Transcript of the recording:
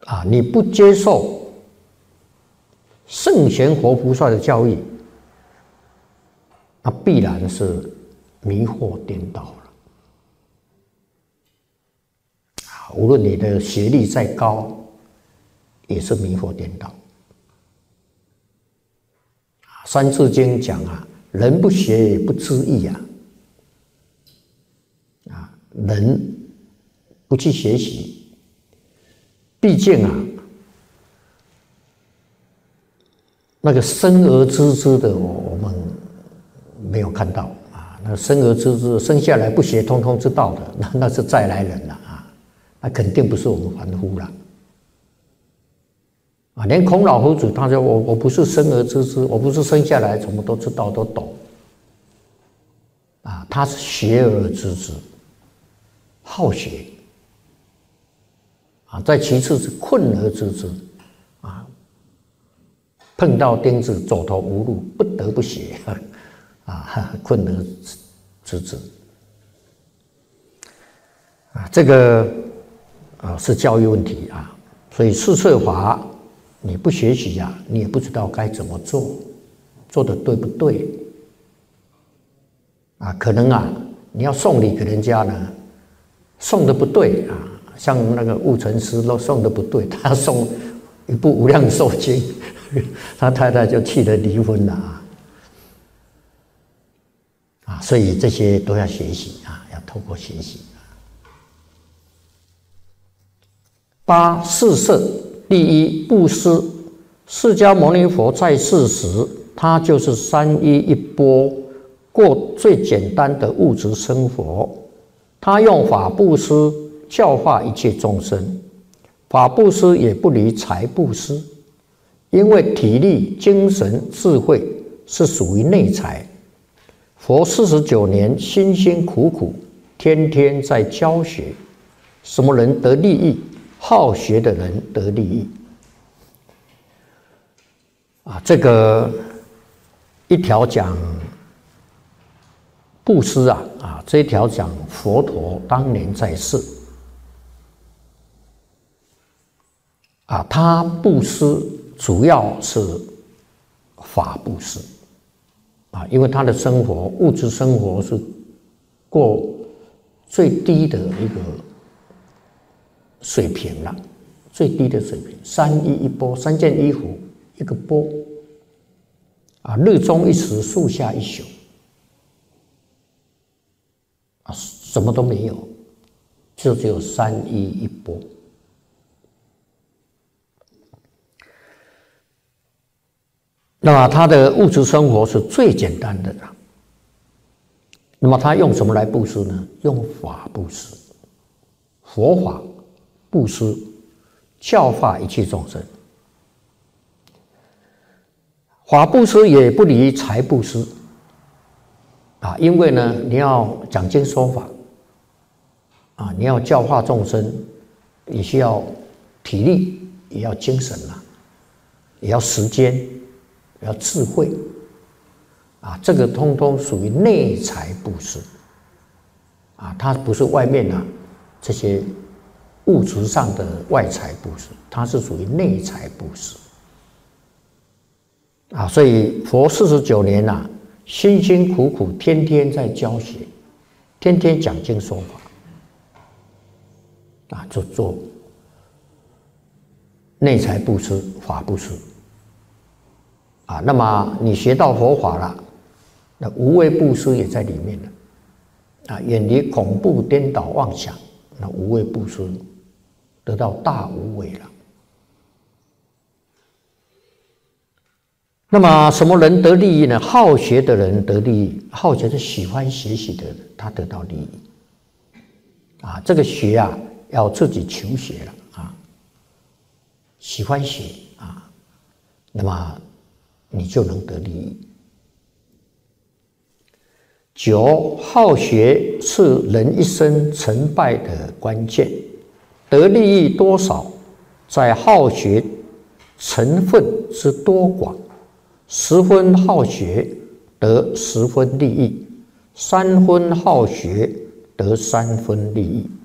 你不接受圣贤活菩萨的教育，那必然是迷惑颠倒了。无论你的学历再高，也是迷惑颠倒。三字经讲人不学也不知义人不去学习，毕竟那个生而知之的我们没有看到那生而知之生下来不学通通知道的，那是再来人了那肯定不是我们凡夫了连孔老夫子他说我不是生而知之，我不是生下来什么都知道都懂他是学而知之，好学再其次是困而知之碰到钉子走投无路不得不学困而知之这个是教育问题所以四摄法你不学习你也不知道该怎么做，做得对不对可能你要送礼给人家呢，送的不对像那个悟成师都送的不对，他送一部《无量寿经》，他太太就气得离婚了所以这些都要学习要透过学习。八四摄，第一布施。释迦牟尼佛在世时，他就是三衣一钵，过最简单的物质生活。他用法布施教化一切众生，法布施也不离财布施，因为体力、精神、智慧是属于内财。佛49年辛辛苦苦，天天在教学。什么人得利益？好学的人得利益这个一条讲布施这一条讲佛陀当年在世他布施主要是法布施因为他的生活物质生活是过最低的一个水平了，最低的水平，3衣一钵，3件衣服一个钵日中一时，树下一宿什么都没有，就只有3衣一钵。那么他的物质生活是最简单的了。那么他用什么来布施呢？用法布施，佛法布施，教化一切众生。法布施也不离财布施因为呢，你要讲经说法你要教化众生，也需要体力，也要精神也要时间，也要智慧这个通通属于内财布施它不是外面这些物质上的外财布施，它是属于内财布施所以佛49年辛辛苦苦天天在教学，天天讲经说法就做内财布施、法布施那么你学到佛法了，那无畏布施也在里面了远离恐怖颠倒妄想，那无畏布施得到大无畏了。那么什么人得利益呢？好学的人得利益，好学是喜欢学习的人，他得到利益这个学要自己求学了喜欢学那么你就能得利益。9好学是人一生成败的关键，得利益多少，在好学成分之多寡。10分好学得10分利益，3分好学得3分利益。